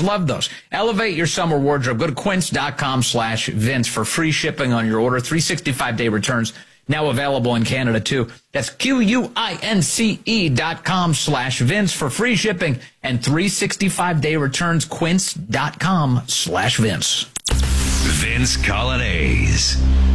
Love those. Elevate your summer wardrobe. Go to quince.com/Vince for free shipping on your order. 365-day returns. Now available in Canada, too. That's QUINCE.com/Vince for free shipping and 365-day returns. Quince.com/Vince. Vince Coglianese.